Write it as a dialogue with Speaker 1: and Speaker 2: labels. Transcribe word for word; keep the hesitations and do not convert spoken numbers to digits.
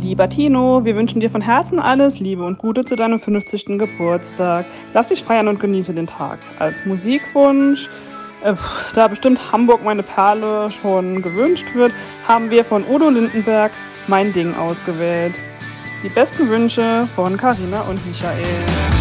Speaker 1: Lieber Tino, wir wünschen dir von Herzen alles Liebe und Gute zu deinem fünfzigsten Geburtstag. Lass dich feiern und genieße den Tag. Als Musikwunsch, äh, da bestimmt Hamburg meine Perle schon gewünscht wird, haben wir von Udo Lindenberg Mein Ding ausgewählt. Die besten Wünsche von Carina und Michael.